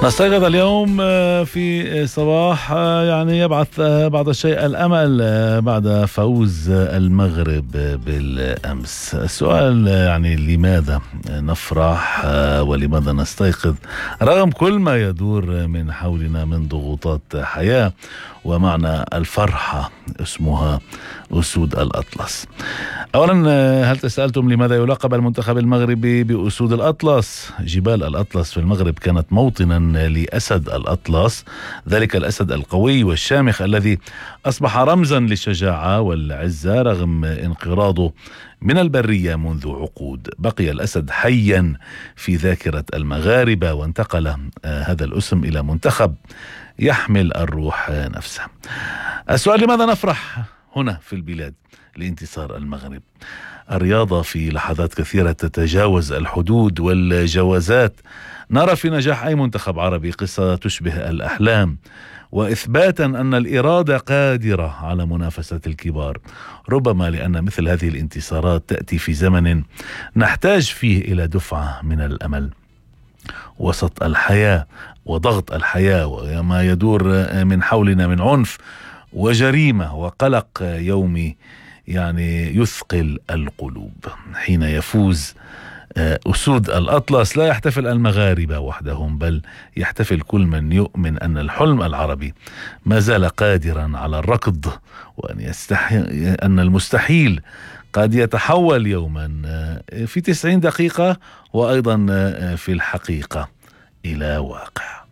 نستيقظ اليوم في صباح يعني يبعث بعض الشيء الأمل بعد فوز المغرب بالأمس. السؤال يعني لماذا نفرح ولماذا نستيقظ رغم كل ما يدور من حولنا من ضغوطات حياة؟ ومعنى الفرحة اسمها أسود الأطلس. أولا، هل تسألتم لماذا يلقب المنتخب المغربي بأسود الأطلس؟ جبال الأطلس في المغرب كانت موطنا لأسد الأطلس، ذلك الأسد القوي والشامخ الذي أصبح رمزا للشجاعة والعزة رغم انقراضه من البرية منذ عقود. بقي الأسد حيا في ذاكرة المغاربة، وانتقل هذا الاسم إلى منتخب يحمل الروح نفسها. السؤال: لماذا نفرح هنا في البلاد لانتصار المغرب؟ الرياضة في لحظات كثيرة تتجاوز الحدود والجوازات. نرى في نجاح أي منتخب عربي قصة تشبه الأحلام، وإثباتا أن الإرادة قادرة على منافسة الكبار. ربما لأن مثل هذه الانتصارات تأتي في زمن نحتاج فيه إلى دفعة من الأمل وسط الحياة وضغط الحياة وما يدور من حولنا من عنف وجريمة وقلق يومي يعني يثقل القلوب. حين يفوز أسود الأطلس لا يحتفل المغاربة وحدهم، بل يحتفل كل من يؤمن أن الحلم العربي ما زال قادرا على الركض، وأن أن المستحيل قد يتحول يوما في 90 دقيقة وأيضا في الحقيقة إلى واقع.